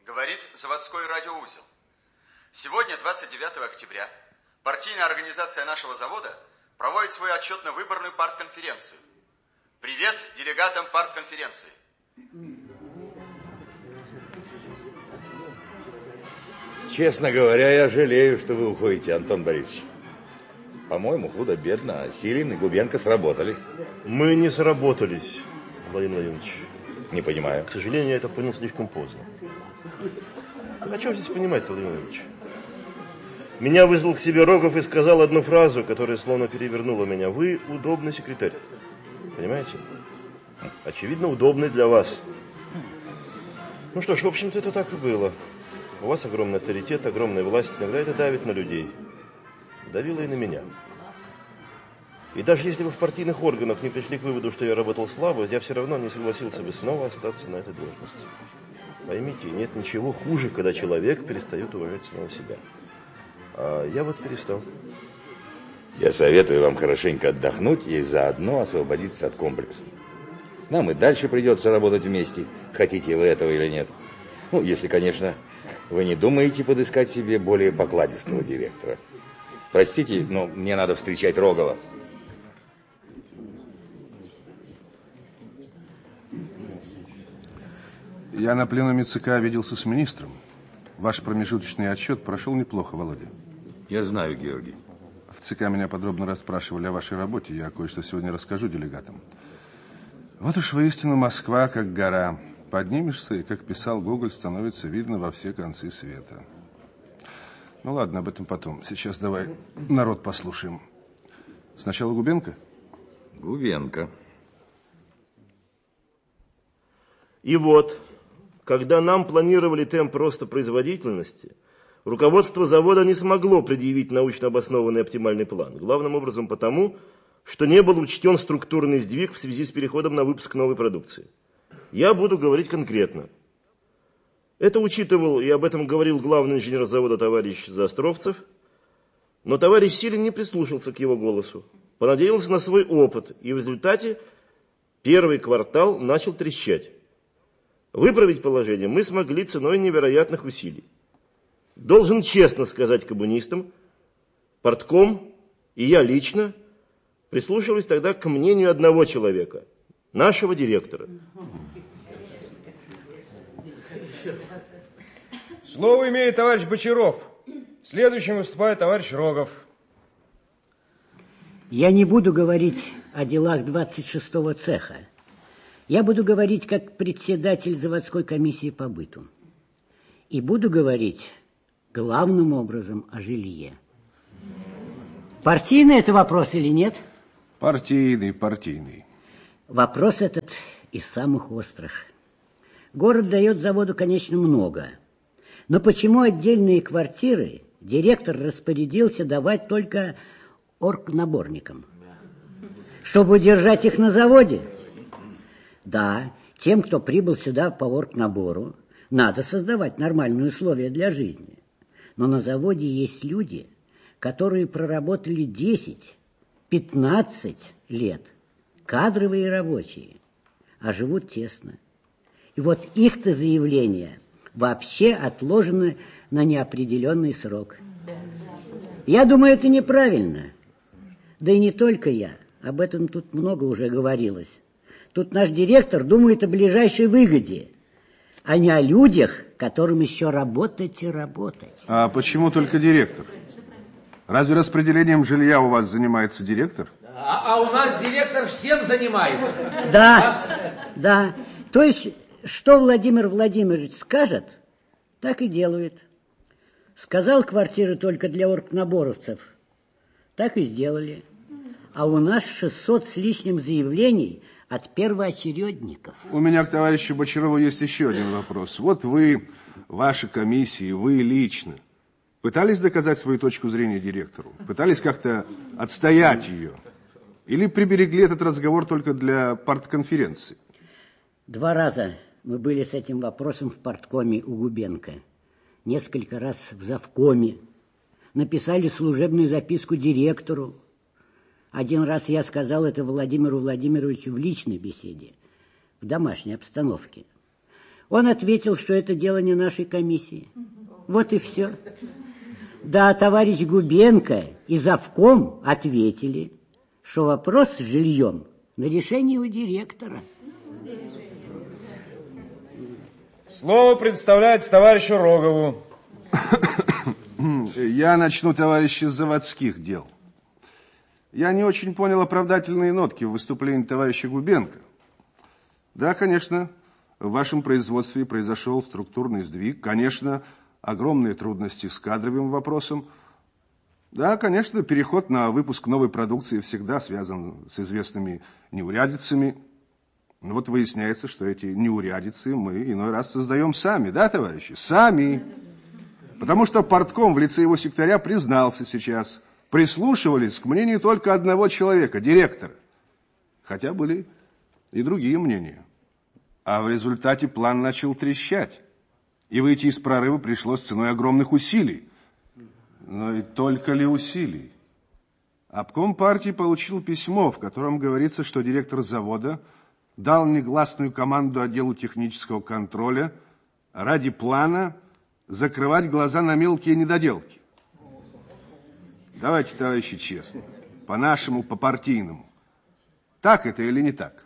Говорит заводской радиоузел. Сегодня, 29 октября, партийная организация нашего завода проводит свою отчетно-выборную партконференцию. Привет делегатам партконференции. Честно говоря, я жалею, что вы уходите, Антон Борисович. По-моему, худо-бедно, а Силин и Губенко сработались. Мы не сработались, Владимир Владимирович. Не понимаю. К сожалению, я это понял слишком поздно. Так о чем здесь понимать, Владимир Владимирович? Меня вызвал к себе Рогов и сказал одну фразу, которая словно перевернула меня. Вы удобный секретарь. Понимаете? Очевидно, удобный для вас. Ну что ж, в общем-то, это так и было. У вас огромный авторитет, огромная власть. Иногда это давит на людей. Давило и на меня. И даже если вы в партийных органах не пришли к выводу, что я работал слабо, я все равно не согласился бы снова остаться на этой должности. Поймите, нет ничего хуже, когда человек перестает уважать самого себя. А я вот перестал. Я советую вам хорошенько отдохнуть и заодно освободиться от комплексов. Нам и дальше придется работать вместе, хотите вы этого или нет. Ну, если, конечно, вы не думаете подыскать себе более покладистого директора. Простите, но мне надо встречать Рогова. Я на пленуме ЦК виделся с министром. Ваш промежуточный отчет прошел неплохо, Володя. Я знаю, Георгий. В ЦК меня подробно расспрашивали о вашей работе. Я кое-что сегодня расскажу делегатам. Вот уж воистину Москва как гора. Поднимешься, и, как писал Гоголь, становится видно во все концы света. Ну ладно, об этом потом. Сейчас давай народ послушаем. Сначала Губенко? Губенко. И вот, когда нам планировали темп роста производительности, руководство завода не смогло предъявить научно обоснованный оптимальный план. Главным образом потому, что не был учтен структурный сдвиг в связи с переходом на выпуск новой продукции. Я буду говорить конкретно. Это учитывал, и об этом говорил главный инженер завода товарищ Заостровцев, но товарищ Силин не прислушался к его голосу, понадеялся на свой опыт, и в результате первый квартал начал трещать. Выправить положение мы смогли ценой невероятных усилий. Должен честно сказать коммунистам, партком и я лично прислушивались тогда к мнению одного человека, нашего директора. Слово имеет товарищ Бочаров. Следующим выступает товарищ Рогов. Я не буду говорить о делах 26-го цеха. Я буду говорить как председатель заводской комиссии по быту. И буду говорить главным образом о жилье. Партийный это вопрос или нет? Партийный. Вопрос этот из самых острых. Город дает заводу, конечно, много. Но почему отдельные квартиры директор распорядился давать только оргнаборникам? Чтобы удержать их на заводе? Да, тем, кто прибыл сюда по оргнабору, надо создавать нормальные условия для жизни. Но на заводе есть люди, которые проработали 10-15 лет, кадровые рабочие, а живут тесно. И вот их-то заявления вообще отложены на неопределенный срок. Я думаю, это неправильно. Да и не только я. Об этом тут много уже говорилось. Тут наш директор думает о ближайшей выгоде, а не о людях, которым еще работать и работать. А почему только директор? Разве распределением жилья у вас занимается директор? А у нас директор всем занимается. Да. То есть, что Владимир Владимирович скажет, так и делает. Сказал квартиры только для оргнаборовцев, так и сделали. А у нас 600 с лишним заявлений от первоочередников. У меня к товарищу Бочарову есть еще один вопрос. Вот вы, ваши комиссии, вы лично пытались доказать свою точку зрения директору? Пытались как-то отстоять ее? Или приберегли этот разговор только для партконференции? 2 раза мы были с этим вопросом в парткоме у Губенко. Несколько раз в завкоме. Написали служебную записку директору. 1 раз я сказал это Владимиру Владимировичу в личной беседе, в домашней обстановке. Он ответил, что это дело не нашей комиссии. Вот и все. Да, товарищ Губенко и завком ответили, что вопрос с жильем на решении у директора. Слово представляется товарищу Рогову. Я начну, товарищи, с заводских дел. Я не очень понял оправдательные нотки в выступлении товарища Губенко. Да, конечно, в вашем производстве произошел структурный сдвиг. Конечно, огромные трудности с кадровым вопросом. Да, конечно, переход на выпуск новой продукции всегда связан с известными неурядицами. Но вот выясняется, что эти неурядицы мы иной раз создаем сами, да, товарищи? Сами. Потому что партком в лице его секретаря признался сейчас. Прислушивались к мнению только одного человека, директора. Хотя были и другие мнения. А в результате план начал трещать. И выйти из прорыва пришлось ценой огромных усилий. Но и только ли усилий? Обком партии получил письмо, в котором говорится, что директор завода дал негласную команду отделу технического контроля ради плана закрывать глаза на мелкие недоделки. Давайте, товарищи, честно. По-нашему, по-партийному. Так это или не так?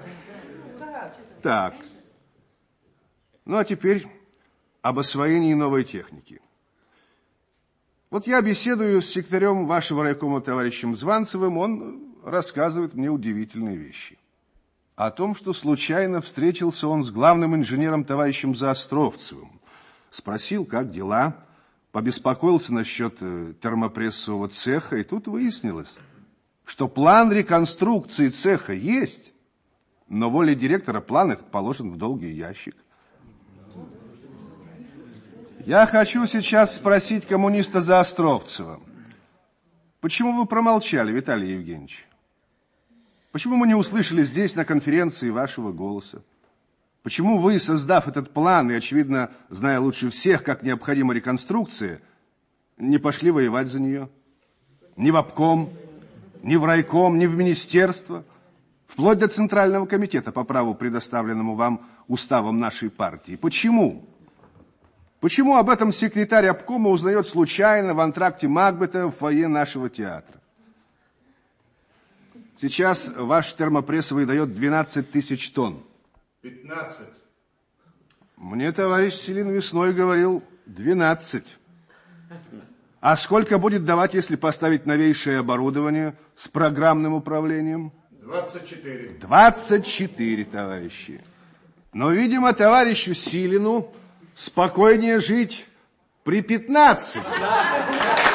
Так. Ну, а теперь об освоении новой техники. Вот я беседую с секретарем вашего райкома товарищем Званцевым, он рассказывает мне удивительные вещи. О том, что случайно встретился он с главным инженером товарищем Заостровцевым. Спросил, как дела, побеспокоился насчет термопрессового цеха, и тут выяснилось, что план реконструкции цеха есть, но волей директора план этот положен в долгий ящик. Я хочу сейчас спросить коммуниста Заостровцева, почему вы промолчали, Виталий Евгеньевич? Почему мы не услышали здесь на конференции вашего голоса? Почему вы, создав этот план и, очевидно, зная лучше всех, как необходима реконструкция, не пошли воевать за нее? Ни в обком, ни в райком, ни в министерство, вплоть до Центрального комитета по праву, предоставленному вам уставом нашей партии. Почему? Почему об этом секретарь обкома узнает случайно в антракте Макбета в фойе нашего театра? Сейчас ваш термопресс выдает 12 тысяч тонн. 15. Мне товарищ Селин весной говорил 12. А сколько будет давать, если поставить новейшее оборудование с программным управлением? 24. 24, товарищи. Но, видимо, товарищу Силину спокойнее жить при 15.